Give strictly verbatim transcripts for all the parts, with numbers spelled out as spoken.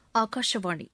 ஆகாஷவாணி.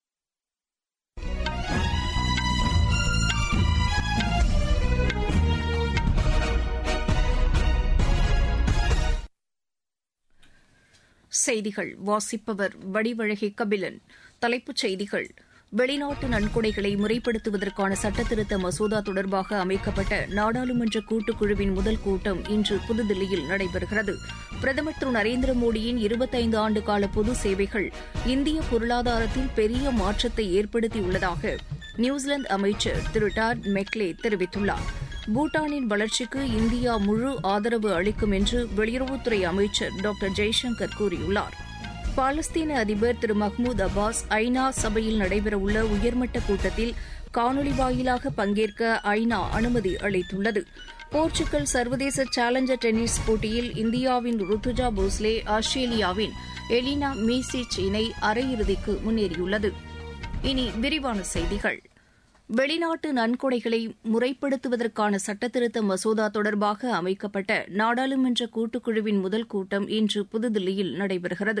செய்திகள் வாசிப்பவர் வடிவழகி கபிலன். தலைப்புச் செய்திகள்: வெளிநாட்டு நன்கொடைகளை முறைப்படுத்துவதற்கான சட்டத்திருத்த மசோதா தொடர்பாக அமைக்கப்பட்ட நாடாளுமன்ற கூட்டுக்குழுவின் முதல் கூட்டம் இன்று புதுதில்லியில் நடைபெறுகிறது. பிரதமர் திரு நரேந்திர மோடியின் இருபத்தைந்து ஆண்டு கால பொது சேவைகள் இந்திய பொருளாதாரத்தில் பெரிய மாற்றத்தை ஏற்படுத்தியுள்ளதாக நியூசிலாந்து அமைச்சர் திரு டாட் மெக்லே தெரிவித்துள்ளார். பூட்டானின் வளர்ச்சிக்கு இந்தியா முழு ஆதரவு அளிக்கும் என்று வெளியுறவுத்துறை அமைச்சர் டாக்டர் ஜெய்சங்கர் கூறியுள்ளார். பாலஸ்தீன அதிபர் திரு மஹ்மூத் அப்பாஸ் ஐநா சபையில் நடைபெறவுள்ள உயர்மட்ட கூட்டத்தில் காணொலி வாயிலாக பங்கேற்க ஐநா அனுமதி அளித்துள்ளது. போர்ச்சுகல் சர்வதேச சேலஞ்சர் டென்னிஸ் போட்டியில் இந்தியாவின் ருத்துஜா போஸ்லே ஆஸ்திரேலியாவின் எலினா மீசிச் இணை அரையிறுதிக்கு முன்னேறியுள்ளது. இனி விரிவான செய்திகள். வெளிநாட்டு நன்கொடைகளை முறைப்படுத்துவதற்கான சட்டத்திருத்த மசோதா தொடர்பாக அமைக்கப்பட்ட நாடாளுமன்ற கூட்டுக்குழுவின் முதல் கூட்டம் இன்று புதுதில்லியில் நடைபெறுகிறது.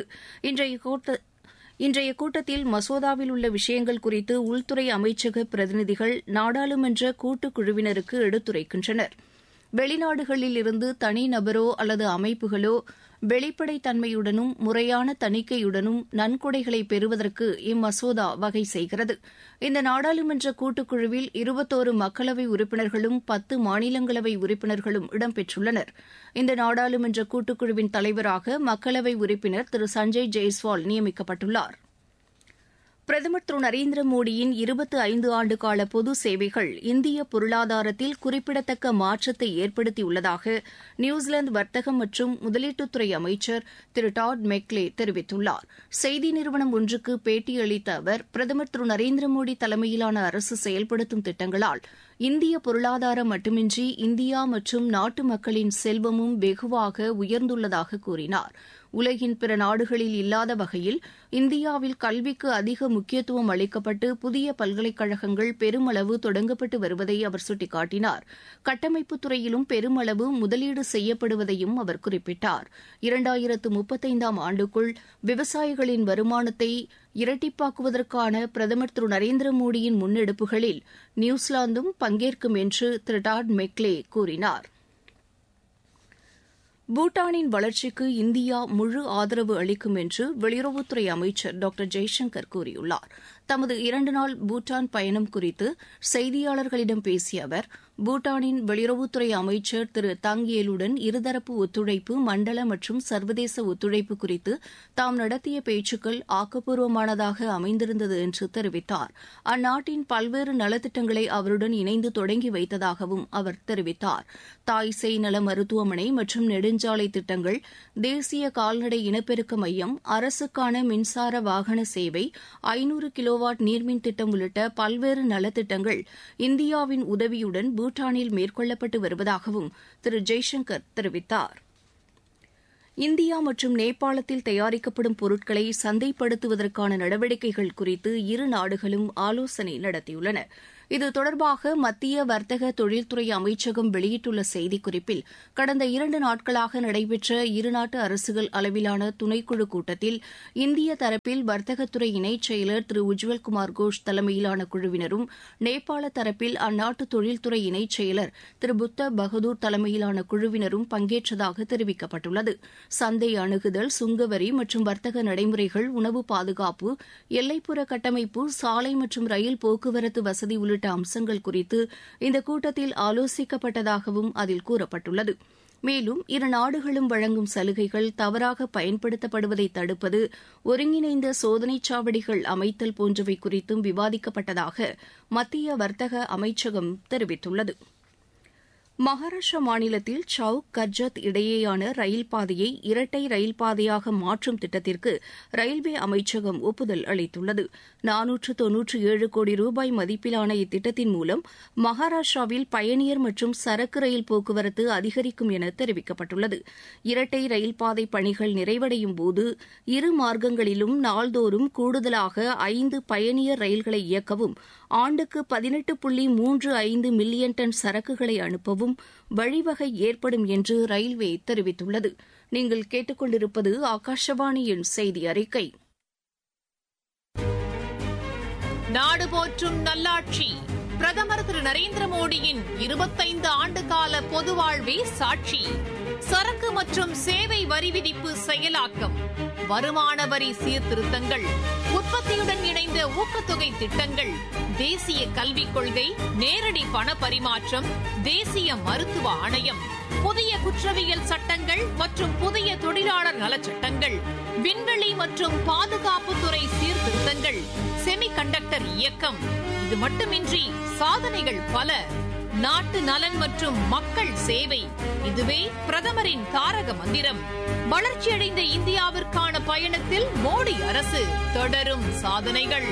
இன்றைய கூட்டத்தில் மசோதாவில் உள்ள விஷயங்கள் குறித்து உள்துறை அமைச்சக பிரதிநிதிகள் நாடாளுமன்ற கூட்டுக்குழுவினருக்கு எடுத்துரைக்கின்றனர். வெளிநாடுகளில் இருந்து தனிநபரோ அல்லது அமைப்புகளோ வெளிப்படைத்தன்மையுடனும் முறையான தணிக்கையுடனும் நன்கொடைகளை பெறுவதற்கு இம்மசோதா வகை செய்கிறது. இந்த நாடாளுமன்ற கூட்டுக்குழுவில் இருபத்தோரு மக்களவை உறுப்பினர்களும் பத்து மாநிலங்களவை உறுப்பினர்களும் இடம்பெற்றுள்ளனர். இந்த நாடாளுமன்ற கூட்டுக்குழுவின் தலைவராக மக்களவை உறுப்பினர் திரு சஞ்சய் ஜெய்ஸ்வால் நியமிக்கப்பட்டுள்ளார். பிரதமர் திரு நரேந்திர மோடியின் இருபத்தி ஐந்து ஆண்டு கால பொது சேவைகள் இந்திய பொருளாதாரத்தில் குறிப்பிடத்தக்க மாற்றத்தை ஏற்படுத்தியுள்ளதாக நியூசிலாந்து வர்த்தகம் மற்றும் முதலீட்டுத்துறை அமைச்சர் திரு டாட் மெக்லே தெரிவித்துள்ளார். செய்தி நிறுவனம் ஒன்றுக்கு பேட்டியளித்த அவர், பிரதமர் திரு நரேந்திர மோடி தலைமையிலான அரசு செயல்படுத்தும் திட்டங்களால் இந்திய பொருளாதாரம் மட்டுமின்றி இந்தியா மற்றும் நாட்டு மக்களின் செல்வமும் வெகுவாக உயர்ந்துள்ளதாக கூறினார். உலகின் பிற நாடுகளில் இல்லாத வகையில் இந்தியாவில் கல்விக்கு அதிக முக்கியத்துவம் அளிக்கப்பட்டு புதிய பல்கலைக்கழகங்கள் பெருமளவு தொடங்கப்பட்டு வருவதை அவர் சுட்டிக்காட்டினார். கட்டமைப்புத் துறையிலும் பெருமளவு முதலீடு செய்யப்படுவதையும் அவர் குறிப்பிட்டார். இரண்டாயிரத்து முப்பத்தைந்தாம் ஆண்டுக்குள் விவசாயிகளின் வருமானத்தை இரட்டிப்பாக்குவதற்கான பிரதமர் திரு நரேந்திர மோடியின் முன்னெடுப்புகளில் நியூசிலாந்தும் பங்கேற்கும் என்று திரு டாட் மெக்லே கூறினார். பூட்டானின் வளர்ச்சிக்கு இந்தியா முழு ஆதரவு அளிக்கும் என்று வெளியுறவுத்துறை அமைச்சர் டாக்டர் ஜெய்சங்கர் கூறியுள்ளார். தமது இரண்டு நாள் பூட்டான் பயணம் குறித்து செய்தியாளர்களிடம் பேசிய அவர், பூட்டானின் வெளியுறவுத்துறை அமைச்சர் திரு தங் ஏலுடன் இருதரப்பு ஒத்துழைப்பு, மண்டல மற்றும் சர்வதேச ஒத்துழைப்பு குறித்து தாம் நடத்திய பேச்சுக்கள் ஆக்கப்பூர்வமானதாக அமைந்திருந்தது என்று தெரிவித்தார். அந்நாட்டின் பல்வேறு நலத்திட்டங்களை அவருடன் இணைந்து தொடங்கி வைத்ததாகவும் அவர் தெரிவித்தார். தாய் சேய் நல மருத்துவமனை மற்றும் நெடுஞ்சாலை திட்டங்கள், தேசிய கால்நடை இனப்பெருக்க மையம், அரசுக்கான மின்சார வாகன சேவை, ஐநூறு கிலோவாட் நீர்மின் திட்டம் உள்ளிட்ட பல்வேறு நலத்திட்டங்கள் இந்தியாவின் உதவியுடன் பூட்டானில் மேற்கொள்ளப்பட்டு வருவதாகவும் திரு ஜெய்சங்கர் தெரிவித்தார். இந்தியா மற்றும் நேபாளத்தில் தயாரிக்கப்படும் பொருட்களை சந்தைப்படுத்துவதற்கான நடவடிக்கைகள் குறித்து இரு நாடுகளும் ஆலோசனை நடத்தியுள்ளன. இது தொடர்பாக மத்திய வர்த்தக தொழில்துறை அமைச்சகம் வெளியிட்டுள்ள செய்திக்குறிப்பில், கடந்த இரண்டு நாட்களாக நடைபெற்ற இருநாட்டு அரசுகள் அளவிலான துணைக்குழு கூட்டத்தில் இந்திய தரப்பில் வர்த்தகத்துறை இணைச் செயலர் திரு உஜ்வல்குமார் கோஷ் தலைமையிலான குழுவினரும், நேபாள தரப்பில் அந்நாட்டு தொழில்துறை இணைச் செயலர் திரு புத்த பகதூர் தலைமையிலான குழுவினரும் பங்கேற்றதாக தெரிவிக்கப்பட்டுள்ளது. சந்தை அணுகுதல், சுங்கவரி மற்றும் வர்த்தக நடைமுறைகள், உணவு பாதுகாப்பு, எல்லைப்புற கட்டமைப்பு, சாலை மற்றும் ரயில் போக்குவரத்து வசதி உள்ளிட்ட அம்சங்கள் குறித்து இந்த கூட்டத்தில் ஆலோசிக்கப்பட்டதாகவும் அதில் கூறப்பட்டுள்ளது. மேலும் இரு நாடுகளும் வழங்கும் சலுகைகள் தவறாக பயன்படுத்தப்படுவதை தடுப்பது, ஒருங்கிணைந்த சோதனைச் சாவடிகள் அமைத்தல் போன்றவை குறித்தும் விவாதிக்கப்பட்டதாக மத்திய வர்த்தக அமைச்சகம் தெரிவித்துள்ளது. மகாராஷ்டிரா மாநிலத்தில் சவுக் கர்ஜத் இடையேயான ரயில் பாதையை இரட்டை ரயில் பாதையாக மாற்றும் திட்டத்திற்கு ரயில்வே அமைச்சகம் ஒப்புதல் அளித்துள்ளது. நானூற்று தொன்னூற்று ஏழு கோடி ரூபாய் மதிப்பிலான இத்திட்டத்தின் மூலம் மகாராஷ்டிராவில் பயணியர் மற்றும் சரக்கு ரயில் போக்குவரத்து அதிகரிக்கும் என தெரிவிக்கப்பட்டுள்ளது. இரட்டை ரயில் பாதை பணிகள் நிறைவடையும் போது இரு மார்க்கங்களிலும் நாள்தோறும் கூடுதலாக ஐந்து பயணியர் ரயில்களை இயக்கவும், ஆண்டுக்கு பதினெட்டு புள்ளி மூன்று ஐந்து மில்லியன் டன் சரக்குகளை அனுப்பவும் வழிவகை ஏற்படும் என்று ரயில்வே தெரிவித்துள்ளது. நீங்கள் கேட்டுக்கொண்டிருப்பது ஆகாஷவாணியின் செய்தி அறிக்கை. நாடு போற்றும் நல்லாட்சி. பிரதமர் திரு நரேந்திர மோடியின் இருபத்தைந்து ஆண்டு கால பொது வாழ்வே சாட்சி. சரக்கு மற்றும் சேவை வரி விதிப்பு செயலாக்கம். வருமான வரி சீர்திருத்தங்கள். உற்பத்தியுடன் இணைந்த ஊக்கத்தொகை திட்டங்கள். தேசிய கல்விக் கொள்கை. நேரடி பண பரிமாற்றம். தேசிய மருத்துவ ஆணையம். புதிய குற்றவியல் சட்டங்கள் மற்றும் புதிய தொழிலாளர் நலச்சட்டங்கள். விண்வெளி மற்றும் பாதுகாப்புத்துறை சீர்திருத்தங்கள். செமிகண்டக்டர் இயக்கம். இது மட்டுமின்றி சாதனைகள் பல. நாட்டு நலன் மற்றும் மக்கள் சேவை. இதுவே பிரதமரின் தாரக மந்திரம். வளர்ச்சியடைந்த இந்தியாவிற்கான பயணத்தில் மோடி அரசு. தொடரும் சாதனைகள்.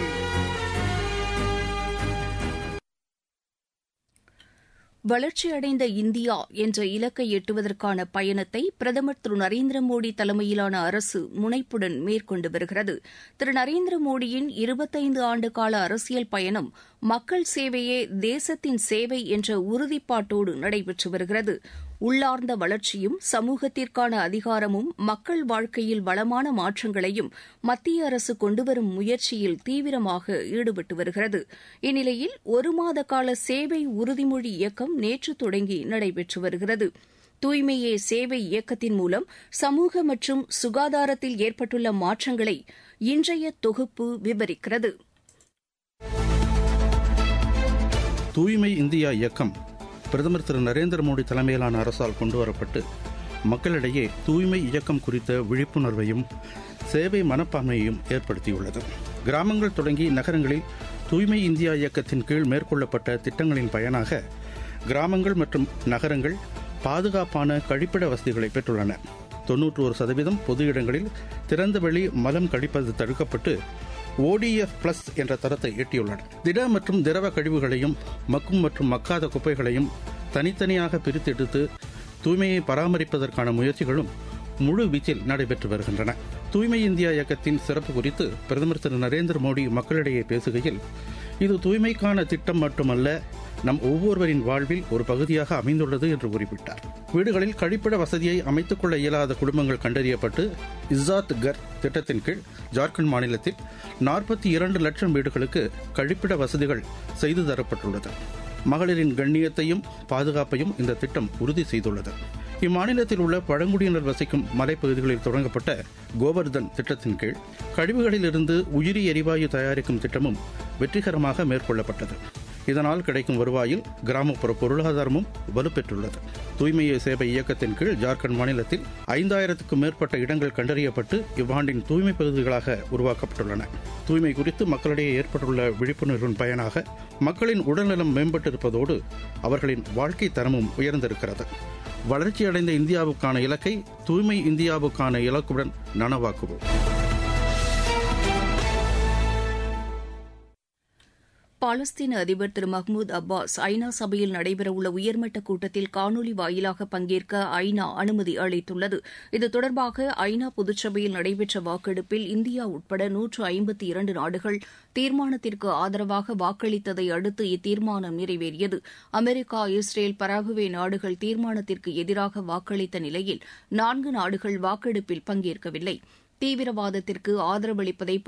வளர்ச்சியடைந்த இந்தியா என்ற இலக்கை எட்டுவதற்கான பயணத்தை பிரதமர் திரு நரேந்திர மோடி தலைமையிலான அரசு முனைப்புடன் மேற்கொண்டு வருகிறது. திரு நரேந்திர மோடியின் இருபத்தைந்து ஆண்டு கால அரசியல் பயணம் மக்கள் சேவையே தேசத்தின் சேவை என்ற உறுதிப்பாட்டோடு நடைபெற்று வருகிறது. உள்ளார்ந்த வளர்ச்சியும் சமூகத்திற்கான அதிகாரமும் மக்கள் வாழ்க்கையில் வளமான மாற்றங்களையும் மத்திய அரசு கொண்டுவரும் முயற்சியில் தீவிரமாக ஈடுபட்டு வருகிறது. இந்நிலையில் ஒரு மாத கால சேவை உறுதிமொழி இயக்கம் நேற்று தொடங்கி நடைபெற்று வருகிறது. தூய்மையே சேவை இயக்கத்தின் மூலம் சமூக மற்றும் சுகாதாரத்தில் ஏற்பட்டுள்ள மாற்றங்களை இன்றைய தொகுப்பு விவரிக்கிறது. தூய்மை இந்தியா இயக்கம் பிரதமர் திரு நரேந்திர மோடி தலைமையிலான அரசால் கொண்டுவரப்பட்டு மக்களிடையே தூய்மை இயக்கம் குறித்த விழிப்புணர்வையும் சேவை மனப்பான்மையையும் ஏற்படுத்தியுள்ளது. கிராமங்கள் தொடங்கி நகரங்களில் தூய்மை இந்தியா இயக்கத்தின் கீழ் மேற்கொள்ளப்பட்ட திட்டங்களின் பயனாக கிராமங்கள் மற்றும் நகரங்கள் பாதுகாப்பான கழிப்பிட வசதிகளை பெற்றுள்ளன. தொன்னூற்றி ஒரு சதவீதம் பொது இடங்களில் திறந்தவெளி மலம் கழிப்பது தடுக்கப்பட்டு ஓடிஎஃப் பிளஸ் என்ற தரத்தை எட்டியுள்ளன. திட மற்றும் திரவ கழிவுகளையும் மக்கும் மற்றும் மக்காத குப்பைகளையும் தனித்தனியாக பிரித்தெடுத்து தூய்மையை பராமரிப்பதற்கான முயற்சிகளும் முழு வீச்சில் நடைபெற்று வருகின்றன. தூய்மை இந்தியா இயக்கத்தின் சிறப்பு குறித்து பிரதமர் திரு நரேந்திர மோடி மக்களிடையே பேசுகையில், இது தூய்மைக்கான திட்டம் மட்டுமல்ல, நம் ஒவ்வொருவரின் வாழ்வில் ஒரு பகுதியாக அமைந்துள்ளது என்று குறிப்பிட்டார். வீடுகளில் கழிப்பிட வசதியை அமைத்துக் கொள்ள இயலாத குடும்பங்கள் கண்டறியப்பட்டு இஸ்ஸாத் கர் திட்டத்தின் கீழ் ஜார்க்கண்ட் மாநிலத்தில் நாற்பத்தி இரண்டு லட்சம் வீடுகளுக்கு கழிப்பிட வசதிகள் செய்து தரப்பட்டுள்ளது. மகளிரின் கண்ணியத்தையும் பாதுகாப்பையும் இந்த திட்டம் உறுதி செய்துள்ளது. இம்மாநிலத்தில் உள்ள பழங்குடியினர் வசிக்கும் மலைப்பகுதிகளில் தொடங்கப்பட்ட கோவர்தன் திட்டத்தின் கீழ் கழிவுகளிலிருந்து உயிரி எரிவாயு தயாரிக்கும் திட்டமும் வெற்றிகரமாக மேற்கொள்ளப்பட்டது. இதனால் கிடைக்கும் வருவாயில் கிராமப்புற பொருளாதாரமும் வலுப்பெற்றுள்ளது. தூய்மையே சேவை இயக்கத்தின் கீழ் ஜார்க்கண்ட் மாநிலத்தில் ஐந்தாயிரத்துக்கும் மேற்பட்ட இடங்கள் கண்டறியப்பட்டு இவ்வாண்டின் தூய்மை பகுதிகளாக உருவாக்கப்பட்டுள்ளன. தூய்மை குறித்து மக்களிடையே ஏற்பட்டுள்ள விழிப்புணர்வின் பயனாக மக்களின் உடல்நலம் மேம்பட்டிருப்பதோடு அவர்களின் வாழ்க்கை தரமும் உயர்ந்திருக்கிறது. வளர்ச்சியடைந்த இந்தியாவுக்கான இலக்கை தூய்மை இந்தியாவுக்கான இலக்குடன் நனவாக்குவோம். பாலஸ்தீன அதிபர் திரு மஹ்மூத் அப்பாஸ் ஐநா சபையில் நடைபெறவுள்ள உயர்மட்ட கூட்டத்தில் காணொலி வாயிலாக பங்கேற்க ஐநா அனுமதி அளித்துள்ளது. இது தொடர்பாக ஐநா பொதுச்சபையில் நடைபெற்ற வாக்கெடுப்பில் இந்தியா உட்பட நூற்று ஐம்பத்தி இரண்டு நாடுகள் தீர்மானத்திற்கு ஆதரவாக வாக்களித்ததை அடுத்து இத்தீர்மானம் நிறைவேறியது. அமெரிக்கா, இஸ்ரேல், பராகுவே நாடுகள் தீர்மானத்திற்கு எதிராக வாக்களித்த நிலையில் நான்கு நாடுகள் வாக்கெடுப்பில் பங்கேற்கவில்லை. தீவிரவாதத்திற்கு ஆதரவளிப்பதை